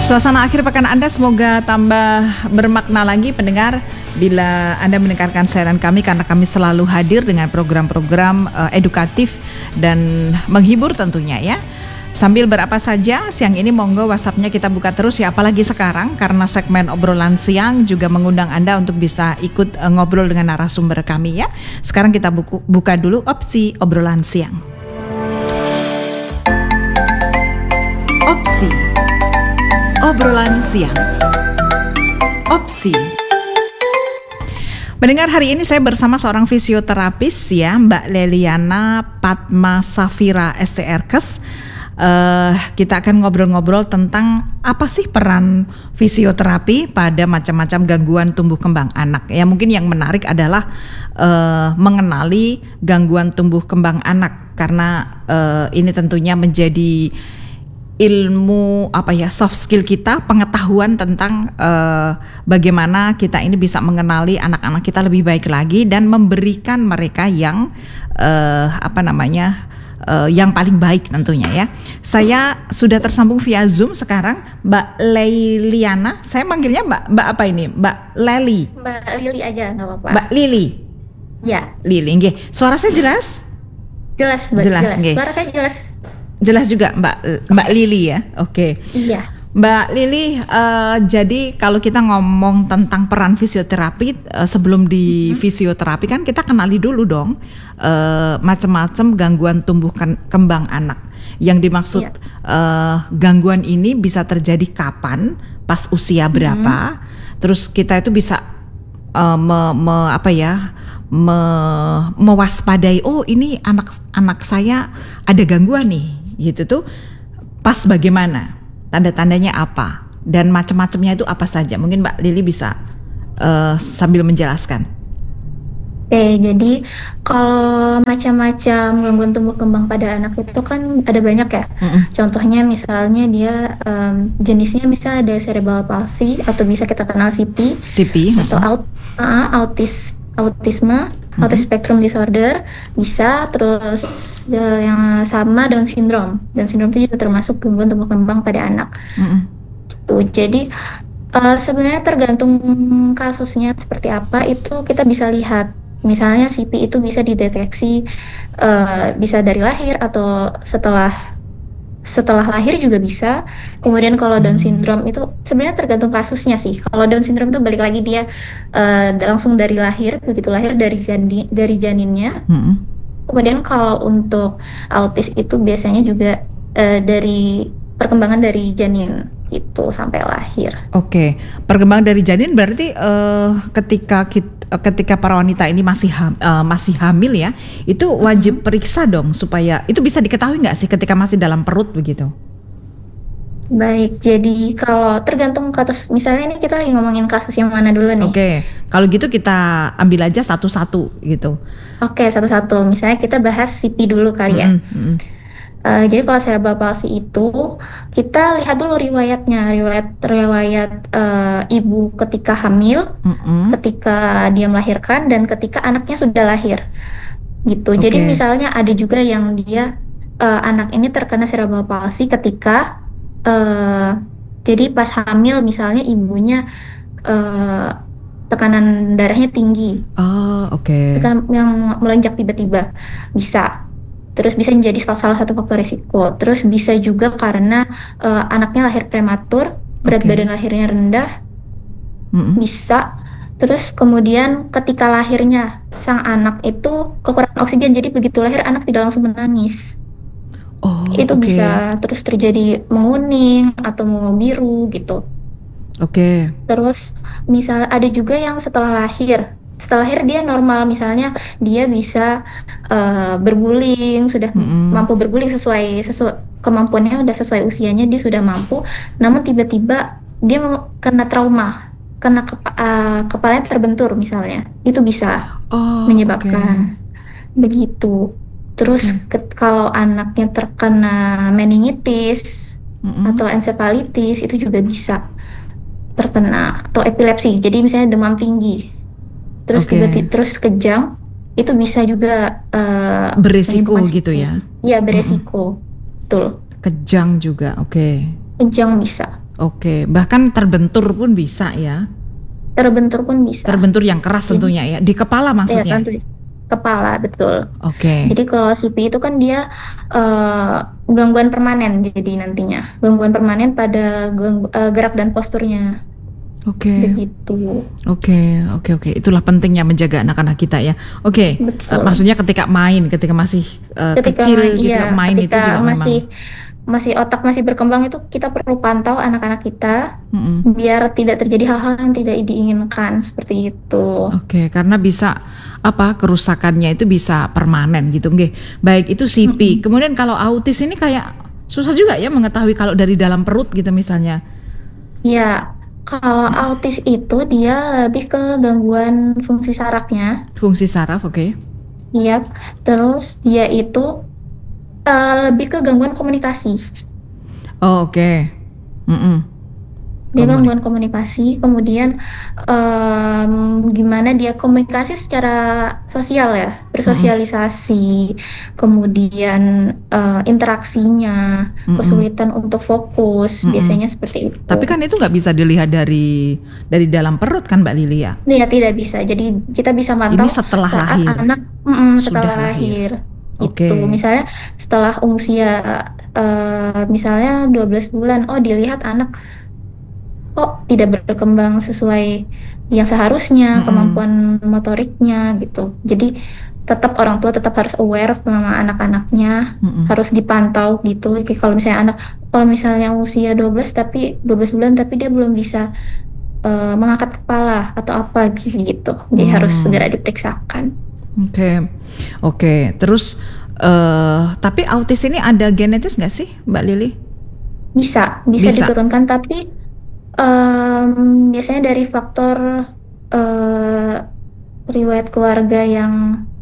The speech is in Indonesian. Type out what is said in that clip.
Suasana akhir pekan Anda semoga tambah bermakna lagi pendengar bila Anda mendengarkan siaran kami, karena kami selalu hadir dengan program-program edukatif dan menghibur tentunya ya. Sambil berapa saja siang ini, monggo WhatsApp-nya kita buka terus ya, apalagi sekarang karena segmen obrolan siang juga mengundang Anda untuk bisa ikut ngobrol dengan narasumber kami ya. Sekarang kita buka dulu opsi obrolan siang. Opsi obrolan siang. Opsi. Mendengar hari ini saya bersama seorang fisioterapis ya, Mbak Leliana Padma Safira STRKes. Kita akan ngobrol-ngobrol tentang apa sih peran fisioterapi pada macam-macam gangguan tumbuh kembang anak. Ya, mungkin yang menarik adalah mengenali gangguan tumbuh kembang anak, karena ini tentunya menjadi ilmu soft skill kita, pengetahuan tentang bagaimana kita ini bisa mengenali anak-anak kita lebih baik lagi dan memberikan mereka yang yang paling baik tentunya ya. Saya sudah tersambung via Zoom sekarang Mbak Leliana. Saya manggilnya Mbak apa ini? Mbak Leli. Mbak Lili aja nggak apa-apa. Mbak Lili. Ya. Lili, nggih. Suara saya jelas? Jelas, Mbak. Jelas. Suara saya jelas. Jelas juga Mbak Lili ya. Oke. Iya. Mbak Lili, jadi kalau kita ngomong tentang peran fisioterapi, sebelum di fisioterapi kan kita kenali dulu dong macam-macam gangguan tumbuh kembang anak. Yang dimaksud gangguan ini bisa terjadi kapan, pas usia berapa, terus kita itu bisa mewaspadai, oh ini anak saya ada gangguan nih, gitu tuh pas bagaimana, tanda-tandanya apa, dan macam-macamnya itu apa saja. Mungkin Mbak Lili bisa sambil menjelaskan. Oke, jadi kalau macam-macam gangguan tumbuh kembang pada anak itu kan ada banyak ya. Contohnya misalnya dia jenisnya misalnya ada cerebral palsy atau bisa kita kenal CP atau autisme, autism spectrum disorder bisa, terus yang sama Down syndrome. Down syndrome itu juga termasuk gangguan tumbuh kembang pada anak. Jadi sebenarnya tergantung kasusnya seperti apa, itu kita bisa lihat. Misalnya CP itu bisa dideteksi bisa dari lahir atau setelah lahir juga bisa. Kemudian kalau Down syndrome itu sebenarnya tergantung kasusnya sih. Kalau Down syndrome itu balik lagi dia langsung dari lahir, begitu lahir dari janinnya. Kemudian kalau untuk autis itu biasanya juga dari perkembangan dari janin itu sampai lahir. Oke, perkembangan dari janin berarti ketika para wanita ini masih hamil ya, itu wajib periksa dong supaya itu bisa diketahui nggak sih ketika masih dalam perut begitu? Baik, jadi kalau tergantung kasus, misalnya ini kita lagi ngomongin kasus yang mana dulu nih? Oke, kalau gitu kita ambil aja satu-satu gitu. Oke, satu-satu. Misalnya kita bahas CP dulu kali ya. Jadi kalau cerebral palsy itu kita lihat dulu riwayatnya, riwayat ibu ketika hamil, ketika dia melahirkan, dan ketika anaknya sudah lahir, gitu. Jadi misalnya ada juga yang dia anak ini terkena cerebral palsy ketika jadi pas hamil misalnya ibunya tekanan darahnya tinggi, yang melonjak tiba-tiba bisa. Terus bisa menjadi salah satu faktor risiko. Terus bisa juga karena anaknya lahir prematur, berat badan lahirnya rendah, bisa. Terus kemudian ketika lahirnya sang anak itu kekurangan oksigen, jadi begitu lahir anak tidak langsung menangis. Itu bisa terus terjadi menguning atau biru gitu. Terus misal ada juga yang setelah lahir dia normal, misalnya dia bisa berguling, sudah mampu berguling sesuai kemampuannya, udah sesuai usianya, dia sudah mampu, namun tiba-tiba dia kena trauma, kepalanya terbentur misalnya, itu bisa menyebabkan begitu. Terus kalau anaknya terkena meningitis atau encephalitis itu juga bisa terkena, atau epilepsi, jadi misalnya demam tinggi terus tiba-tiba terus kejang, itu bisa juga beresiko gitu ya? Iya, beresiko, betul. Kejang juga, Kejang bisa. Oke, bahkan terbentur pun bisa ya? Terbentur pun bisa. Terbentur yang keras tentunya ya, di kepala maksudnya? Ya, tentu kepala, betul. Oke. Jadi kalau CP itu kan dia gangguan permanen, jadi nantinya gangguan permanen pada gerak dan posturnya. Oke. Begitu. Oke. Itulah pentingnya menjaga anak-anak kita ya. Oke. Maksudnya ketika masih kecil gitu, main itu juga masih otak masih berkembang, itu kita perlu pantau anak-anak kita biar tidak terjadi hal-hal yang tidak diinginkan seperti itu. Oke, karena bisa kerusakannya itu bisa permanen gitu, nggih. Baik itu CP. Kemudian kalau autis ini kayak susah juga ya mengetahui kalau dari dalam perut gitu misalnya. Ya, kalau autis itu dia lebih ke gangguan fungsi sarafnya. Fungsi saraf, oke. Iya, terus dia itu lebih ke gangguan komunikasi. Oh, oke. Dia gangguan komunikasi, kemudian gimana dia komunikasi secara sosial ya, bersosialisasi, kemudian interaksinya, kesulitan untuk fokus, biasanya seperti itu. Tapi kan itu nggak bisa dilihat dari dalam perut kan Mbak Lili ya? Iya, tidak bisa. Jadi kita bisa mantau ini setelah saat lahir. Anak setelah lahir. Oke. Itu misalnya setelah usia misalnya 12 bulan, dilihat anak kok tidak berkembang sesuai yang seharusnya, kemampuan motoriknya gitu. Jadi tetap orang tua tetap harus aware sama anak-anaknya, harus dipantau gitu. Jadi kalau misalnya usia 12 bulan tapi dia belum bisa mengangkat kepala atau apa gitu. Jadi harus segera diperiksakan. Oke. Terus tapi autis ini ada genetis nggak sih, Mbak Lili? Bisa diturunkan, tapi biasanya dari faktor riwayat keluarga yang